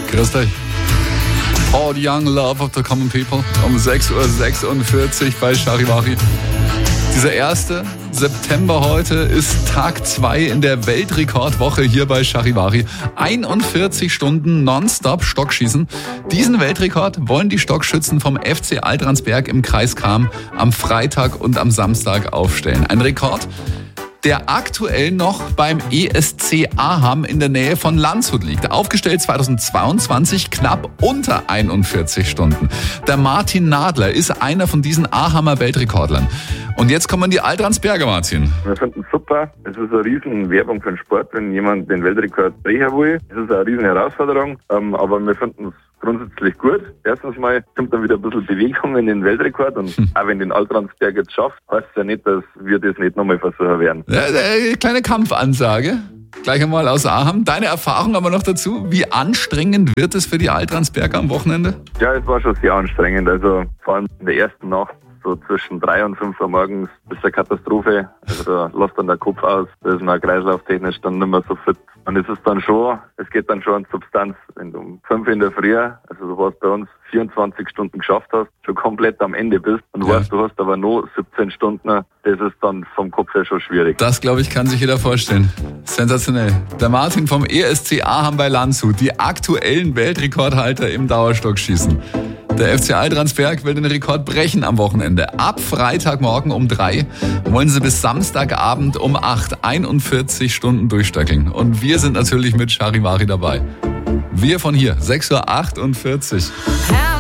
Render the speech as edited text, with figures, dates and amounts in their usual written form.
Grüß dich. All the young love of the common people. Um 6.46 Uhr bei Charivari. Dieser 1. September heute ist Tag 2 in der Weltrekordwoche hier bei Charivari. 41 Stunden nonstop Stockschießen. Diesen Weltrekord wollen die Stockschützen vom FC Altransberg im Kreis Cham am Freitag und am Samstag aufstellen. Ein Rekord, der aktuell noch beim ESC Aham in der Nähe von Landshut liegt. Aufgestellt 2022, knapp unter 41 Stunden. Der Martin Nadler ist einer von diesen Ahamer Weltrekordlern. Und jetzt kommen die Altransberger, Martin. Wir finden es super. Es ist eine riesen Werbung für den Sport, wenn jemand den Weltrekord brechen will. Es ist eine riesen Herausforderung, aber wir finden es grundsätzlich gut. Erstens mal kommt dann wieder ein bisschen Bewegung in den Weltrekord und auch wenn den Altransberg jetzt schafft, heißt es ja nicht, dass wir das nicht nochmal versuchen werden. Kleine Kampfansage. Gleich einmal aus Aham. Deine Erfahrung aber noch dazu. Wie anstrengend wird es für die Altransberger am Wochenende? Ja, es war schon sehr anstrengend. Also vor allem in der ersten Nacht. So zwischen 3 und 5 Uhr morgens ist eine Katastrophe. Also da lässt dann der Kopf aus. Da ist man kreislauftechnisch dann nicht mehr so fit. Und es geht dann schon an Substanz. Wenn du um 5 in der Früh, also du warst bei uns 24 Stunden geschafft hast, schon komplett am Ende bist und weißt, du hast aber noch 17 Stunden, das ist dann vom Kopf her schon schwierig. Das, glaube ich, kann sich jeder vorstellen. Sensationell. Der Martin vom ESC Aham bei Landshut, die aktuellen Weltrekordhalter im Dauerstockschießen. Der FC Altransberg will den Rekord brechen am Wochenende. Ab Freitagmorgen um 3 wollen sie bis Samstagabend um 8 41 Stunden durchstöckeln. Und wir sind natürlich mit Charivari dabei. Wir von hier, 6.48 Uhr.